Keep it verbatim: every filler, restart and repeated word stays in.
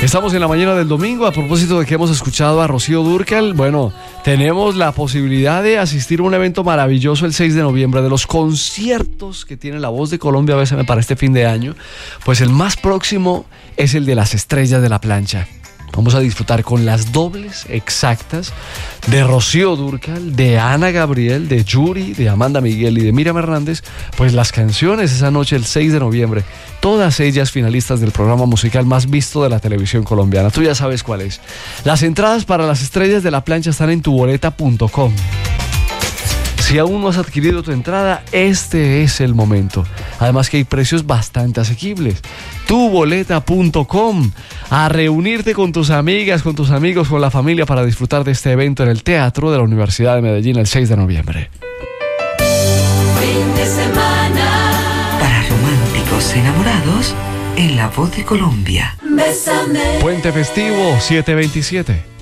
Estamos en la mañana del domingo. A propósito de que hemos escuchado a Rocío Dúrcal, bueno, tenemos la posibilidad de asistir a un evento maravilloso el seis de noviembre. De los conciertos que tiene La Voz de Colombia a veces para este fin de año, pues el más próximo es el de las Estrellas de la Plancha. Vamos a disfrutar con las dobles exactas de Rocío Dúrcal, de Ana Gabriel, de Yuri, de Amanda Miguel y de Miriam Hernández, pues las canciones esa noche el seis de noviembre, todas ellas finalistas del programa musical más visto de la televisión colombiana. Tú ya sabes cuál es. Las entradas para las Estrellas de la Plancha están en tu boleta punto com. Si aún no has adquirido tu entrada, este es el momento. Además que hay precios bastante asequibles. tu boleta punto com. A reunirte con tus amigas, con tus amigos, con la familia para disfrutar de este evento en el Teatro de la Universidad de Medellín el seis de noviembre. Fin de semana. Para románticos enamorados, en La Voz de Colombia. Bésame. Puente festivo siete veintisiete.